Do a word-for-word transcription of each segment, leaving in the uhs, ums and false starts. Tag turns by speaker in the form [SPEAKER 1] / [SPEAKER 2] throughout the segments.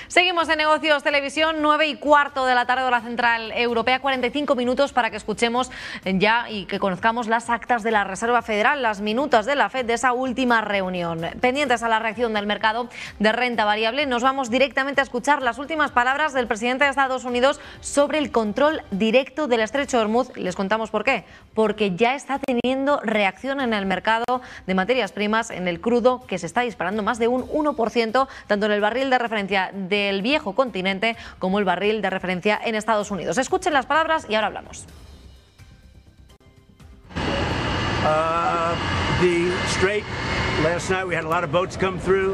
[SPEAKER 1] Seguimos en Negocios Televisión, nueve y cuarto de la tarde hora central europea, cuarenta y cinco minutos para que escuchemos ya y que conozcamos las actas de la Reserva Federal, las minutas de la Fed de esa última reunión. Pendientes a la reacción del mercado de renta variable, nos vamos directamente a escuchar las últimas palabras del presidente de Estados Unidos sobre el control directo del estrecho de Hormuz. Les contamos por qué. Porque ya está teniendo reacción en el mercado de materias primas, en el crudo, que se está disparando más de un uno por ciento, tanto en el barril de referencia del viejo continente como el barril de referencia en Estados Unidos. Escuchen las palabras y ahora hablamos.
[SPEAKER 2] Uh, the Strait, last night we had a lot of boats come through.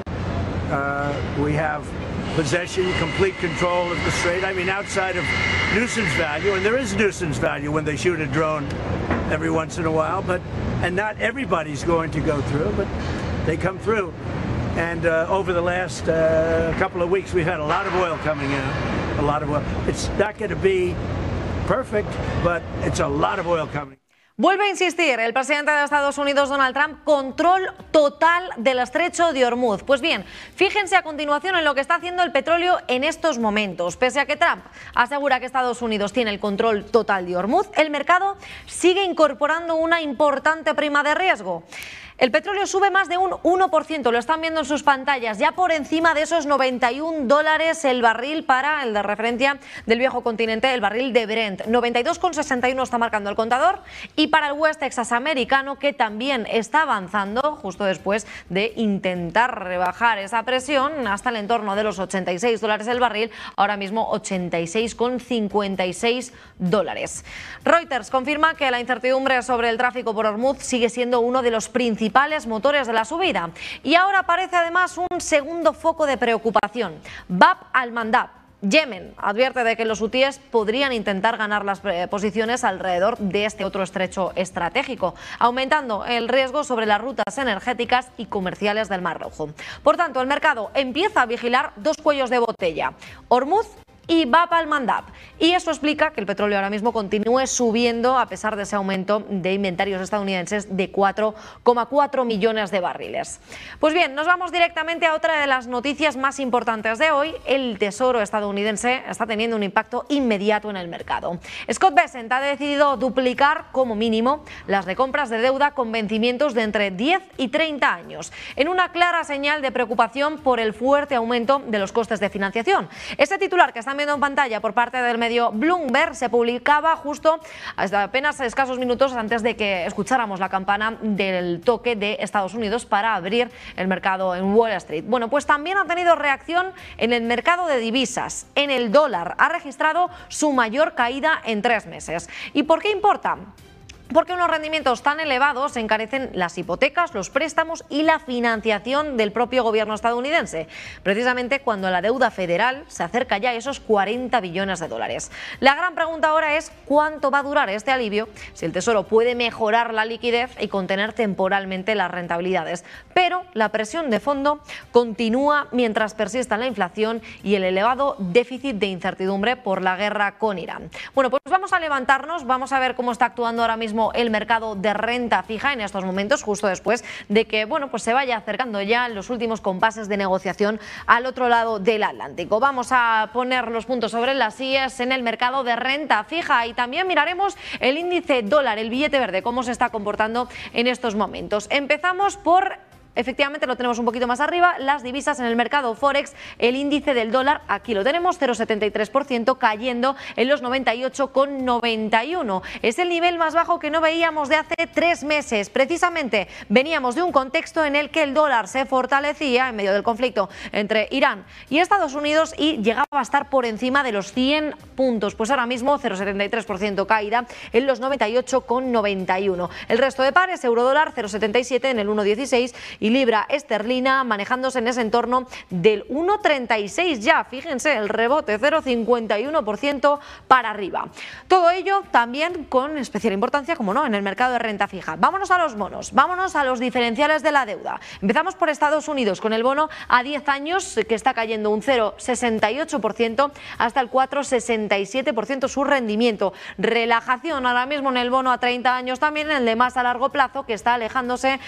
[SPEAKER 2] Uh, we have possession, complete control of the Strait. I mean, outside of nuisance value, and there is nuisance value when they shoot a drone every once in a while, but and not everybody's going to go through, but they come through. And uh, over the last uh, couple of weeks, we've had a lot of oil coming out, a lot of oil. It's not going to be perfect, but it's a lot of oil coming.
[SPEAKER 1] Vuelve a insistir el presidente de Estados Unidos, Donald Trump, control total del estrecho de Hormuz. Pues bien, fíjense a continuación en lo que está haciendo el petróleo en estos momentos. Pese a que Trump asegura que Estados Unidos tiene el control total de Hormuz, el mercado sigue incorporando una importante prima de riesgo. El petróleo sube más de un uno por ciento, lo están viendo en sus pantallas, ya por encima de esos noventa y un dólares el barril para el de referencia del viejo continente, el barril de Brent. noventa y dos con sesenta y uno está marcando el contador, y para el West Texas americano, que también está avanzando justo después de intentar rebajar esa presión hasta el entorno de los ochenta y seis dólares el barril, ahora mismo ochenta y seis con cincuenta y seis dólares. Reuters confirma que la incertidumbre sobre el tráfico por Hormuz sigue siendo uno de los principales principales motores de la subida. Y ahora aparece además un segundo foco de preocupación. Bab al-Mandab, Yemen, advierte de que los hutíes podrían intentar ganar las posiciones alrededor de este otro estrecho estratégico, aumentando el riesgo sobre las rutas energéticas y comerciales del Mar Rojo. Por tanto, el mercado empieza a vigilar dos cuellos de botella: Hormuz y Bab al-Mandab. Y eso explica que el petróleo ahora mismo continúe subiendo a pesar de ese aumento de inventarios estadounidenses de cuatro coma cuatro millones de barriles. Pues bien, nos vamos directamente a otra de las noticias más importantes de hoy. El Tesoro estadounidense está teniendo un impacto inmediato en el mercado. Scott Bessent ha decidido duplicar como mínimo las recompras de deuda con vencimientos de entre diez y treinta años, en una clara señal de preocupación por el fuerte aumento de los costes de financiación. Este titular que está viendo en pantalla por parte del medio Bloomberg se publicaba justo hasta apenas escasos minutos antes de que escucháramos la campana del toque de Estados Unidos para abrir el mercado en Wall Street. Bueno, pues también ha tenido reacción en el mercado de divisas. En el dólar ha registrado su mayor caída en tres meses. ¿Y por qué importa? Porque unos rendimientos tan elevados encarecen las hipotecas, los préstamos y la financiación del propio gobierno estadounidense, precisamente cuando la deuda federal se acerca ya a esos cuarenta billones de dólares. La gran pregunta ahora es cuánto va a durar este alivio, si el Tesoro puede mejorar la liquidez y contener temporalmente las rentabilidades. Pero la presión de fondo continúa mientras persista la inflación y el elevado déficit de incertidumbre por la guerra con Irán. Bueno, pues vamos a levantarnos, vamos a ver cómo está actuando ahora mismo el mercado de renta fija en estos momentos, justo después de que bueno, pues se vaya acercando ya en los últimos compases de negociación al otro lado del Atlántico. Vamos a poner los puntos sobre las sillas en el mercado de renta fija y también miraremos el índice dólar, el billete verde, cómo se está comportando en estos momentos. Empezamos por... Efectivamente lo tenemos un poquito más arriba, las divisas en el mercado Forex, el índice del dólar, aquí lo tenemos, cero coma setenta y tres por ciento, cayendo en los noventa y ocho coma noventa y uno. Es el nivel más bajo que no veíamos de hace tres meses. Precisamente veníamos de un contexto en el que el dólar se fortalecía en medio del conflicto entre Irán y Estados Unidos y llegaba a estar por encima de los cien puntos. Pues ahora mismo cero coma setenta y tres por ciento caída en los noventa y ocho coma noventa y uno. El resto de pares, euro-dólar cero coma setenta y siete en el uno coma dieciséis y libra esterlina manejándose en ese entorno del uno coma treinta y seis ya. Fíjense, el rebote cero coma cincuenta y uno por ciento para arriba. Todo ello también con especial importancia, como no, en el mercado de renta fija. Vámonos a los bonos, vámonos a los diferenciales de la deuda. Empezamos por Estados Unidos con el bono a diez años que está cayendo un cero coma sesenta y ocho por ciento hasta el cuatro coma sesenta y siete por ciento su rendimiento. Relajación ahora mismo en el bono a treinta años, también en el de más a largo plazo, que está alejándose